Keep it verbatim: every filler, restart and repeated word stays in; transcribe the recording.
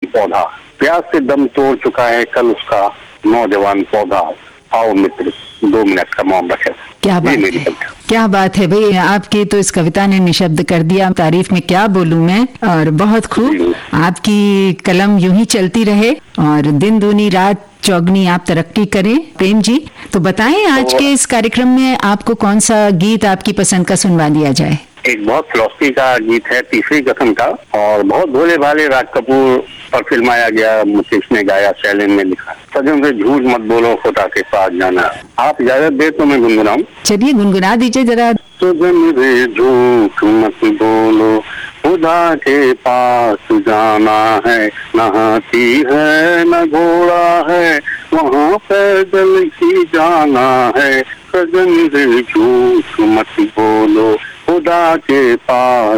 पौधा, प्यास से दम तोड़ चुका है कल उसका नौजवान पौधा, आओ मित्र दो मिनट का मौन रखे। क्या बात है, क्या बात है भाई, आपकी तो इस कविता ने निशब्द कर दिया, तारीफ में क्या बोलूं मैं। और बहुत खूब, आपकी कलम यूं ही चलती रहे और दिन दूनी रात चौगनी आप तरक्की करें। प्रेम जी, तो बताएं आज के इस कार्यक्रम में आपको कौन सा गीत आपकी पसंद का सुनवा दिया जाए? एक बहुत फिलॉसफी का गीत है, तीसरी कसम का, और बहुत भोले भाले राज कपूर पर फिल्माया गया, मुकेश ने गाया, शैलेंद्र ने लिखा। सजन से झूठ मत बोलो, खुदा के पास जाना। आप इजाजत दे तो मैं गुनगुनाऊं? चलिए गुनगुना दीजिए जरा। सजन से झूठ मत बोलो, खुदा के पास जाना है, न हाथी है न घोड़ा है, वहाँ पैदल ही जाना है। सजन से झूठ मत बोलो, खुदा के पास